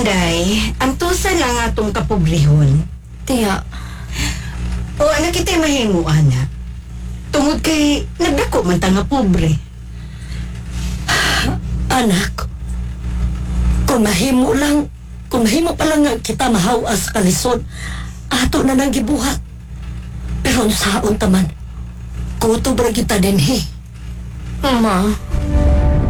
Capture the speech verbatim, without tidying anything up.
Inday, ang tusa lang atong kapobrehon. Tiya, O anak kita'y mahimo, anak. Tungod kay nagdako man ta nga pobre. anak, kung mahimo lang, kung mahimo pa lang nga kita mahawas sa kalisod, ato na nang gibuhat. Pero ang saon taman, kutob ra kita din he. Ma,